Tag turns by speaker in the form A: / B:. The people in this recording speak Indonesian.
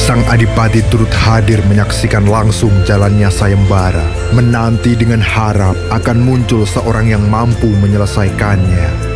A: Sang adipati turut hadir menyaksikan langsung jalannya sayembara, menanti dengan harap akan muncul seorang yang mampu menyelesaikannya.